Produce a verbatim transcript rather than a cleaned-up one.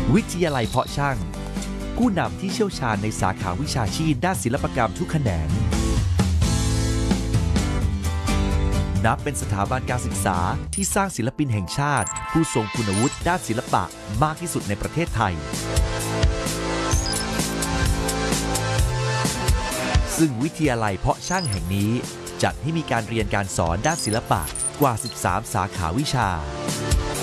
วิทยาลัยเพาะช่างผู้นำที่เชี่ยวชาญในสาขาวิชาชีพด้านศิลปกรรมทุกแขนงนับเป็นสถาบันการศึกษาที่สร้างศิลปินแห่งชาติผู้ทรงคุณวุฒิด้านศิลปะมากที่สุดในประเทศไทยซึ่งวิทยาลัยเพาะช่างแห่งนี้จัดให้มีการเรียนการสอนด้านศิลปะกว่าสิบสามสาขาวิชา